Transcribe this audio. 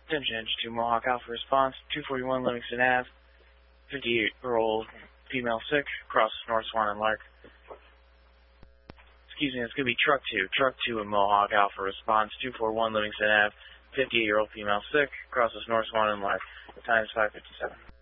Attention, Edge 2 Mohawk Alpha response, 241 Livingston Ave, 58-year-old female sick, crosses North Swan and Lark. Excuse me, it's going to be Truck 2. Truck 2 in Mohawk Alpha response, 241 Livingston Ave, 58-year-old female sick, crosses North Swan and Lark. Time is 5:57.